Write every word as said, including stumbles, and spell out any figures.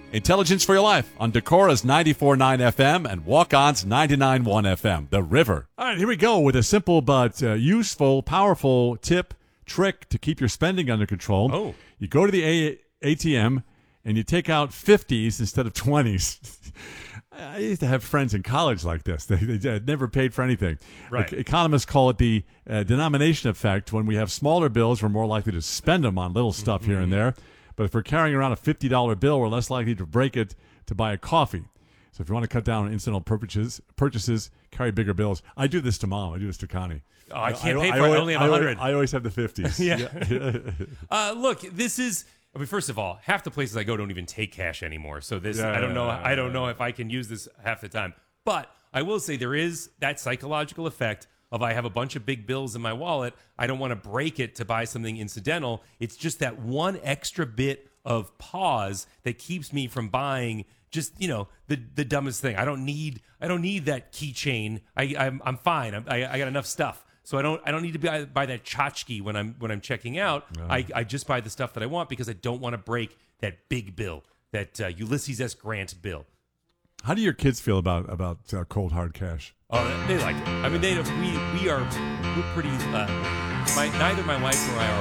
Intelligence for Your Life on Decora's ninety-four point nine F M and Walk-On's ninety-nine point one F M, The River. All right, here we go with a simple but uh, useful, powerful tip, trick to keep your spending under control. Oh. You go to the A- ATM and you take out fifties instead of twenties. I used to have friends in college like this. They, they had never paid for anything. Right. E- Economists call it the uh, denomination effect. When we have smaller bills, we're more likely to spend them on little stuff mm-hmm. here and there. But if we're carrying around a fifty dollar bill, we're less likely to break it to buy a coffee. So if you want to cut down on incidental purchases, purchases, carry bigger bills. I do this to Mom. I do this to Connie. Oh, I can't I, pay I, for I, it. I only have a one hundred. I always have the fifties. yeah. uh, look, this is... I mean, first of all, half the places I go don't even take cash anymore. So this, yeah, I don't know. yeah, I don't yeah. know if I can use this half the time. But I will say there is that psychological effect of I have a bunch of big bills in my wallet. I don't want to break it to buy something incidental. It's just that one extra bit of pause that keeps me from buying just, you know, the the dumbest thing. I don't need. I don't need that keychain. I I'm, I'm fine. I'm, I I got enough stuff. So I don't I don't need to buy, buy that tchotchke when I'm when I'm checking out. No. I, I just buy the stuff that I want because I don't want to break that big bill, that uh, Ulysses S. Grant bill. How do your kids feel about about uh, cold hard cash? Oh, they like it. I mean, they we we are we're pretty. Uh, my neither my wife nor I are